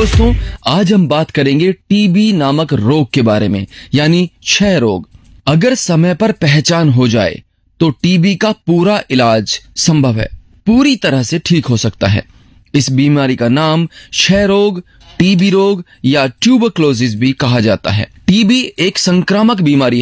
दोस्तों, आज हम बात करेंगे टीबी नामक रोग के बारे में, यानी क्षय रोग। अगर समय पर पहचान हो जाए तो टीबी का पूरा इलाज संभव है, पूरी तरह से ठीक हो सकता है। इस बीमारी का नाम क्षय रोग, टीबी रोग या ट्यूबरक्लोसिस भी कहा जाता है। टीबी एक संक्रामक बीमारी